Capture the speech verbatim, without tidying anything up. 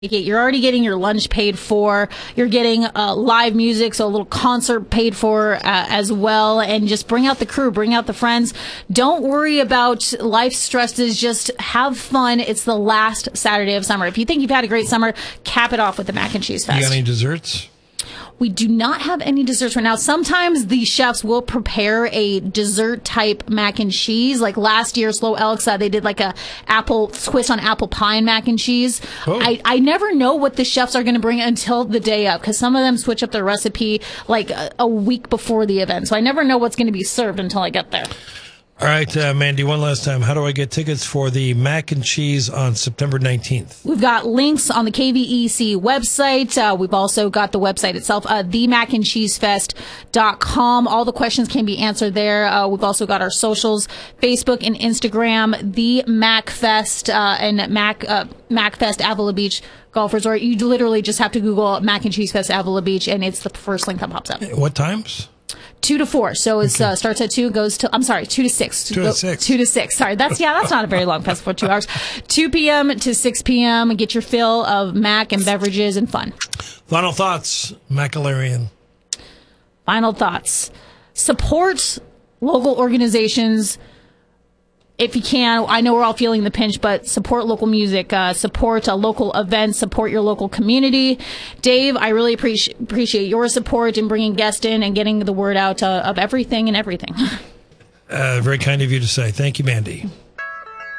You're already getting your lunch paid for. You're getting uh, live music, so a little concert paid for uh, as well. And just bring out the crew, bring out the friends. Don't worry about life stresses. Just have fun. It's the last Saturday of summer. If you think you've had a great summer, cap it off with the Mac and Cheese Fest. You got any desserts? We do not have any desserts right now. Sometimes the chefs will prepare a dessert type mac and cheese. Like last year, Slow Elks, uh, they did like a apple twist on apple pie and mac and cheese. Oh. I, I never know what the chefs are going to bring until the day up, because some of them switch up their recipe like a, a week before the event. So I never know what's going to be served until I get there. All right, uh, Mandy, one last time. How do I get tickets for the mac and cheese on September nineteenth? We've got links on the K V E C website. Uh, we've also got the website itself, uh, the mac and cheese fest dot com. All the questions can be answered there. Uh, we've also got our socials, Facebook and Instagram, the MacFest, uh, and Mac, uh, MacFest Avila Beach Golf Resort. You literally just have to Google Mac and Cheese Fest Avila Beach, and it's the first link that pops up. What times? Two to four. So it okay. uh, starts at two, goes to, I'm sorry, two to six. Two to six. Two to six. Sorry. That's, yeah, that's not a very long festival, two hours. two p.m. to six p.m. Get your fill of Mac and beverages and fun. Final thoughts, Macalarian. Final thoughts. Support local organizations if you can. I know we're all feeling the pinch, but support local music, uh, support a local event, support your local community. Dave, I really appreciate appreciate your support in bringing guests in and getting the word out uh, of everything and everything. Uh, very kind of you to say. Thank you, Mandy.